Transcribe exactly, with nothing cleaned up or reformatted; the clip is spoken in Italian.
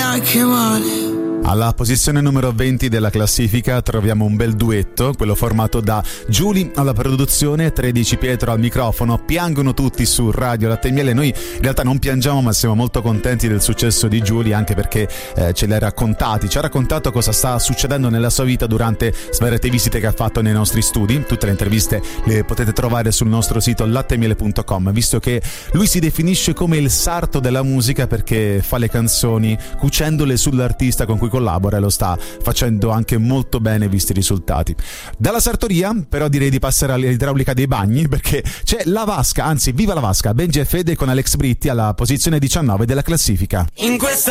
anche male. Alla posizione numero venti della classifica troviamo un bel duetto, quello formato da Giuly alla produzione, tredici Pietro al microfono. Piangono tutti su Radio Latte e Miele. Noi in realtà non piangiamo, ma siamo molto contenti del successo di Giuly, anche perché eh, ce l'ha raccontati, ci ha raccontato cosa sta succedendo nella sua vita durante svariate visite che ha fatto nei nostri studi. Tutte le interviste le potete trovare sul nostro sito lattemiele punto com, visto che lui si definisce come il sarto della musica perché fa le canzoni cucendole sull'artista con cui collabora e lo sta facendo anche molto bene visti i risultati. Dalla sartoria però direi di passare all'idraulica dei bagni, perché c'è La Vasca, anzi viva La Vasca, Benji e Fede con Alex Britti alla posizione diciannove della classifica. In questa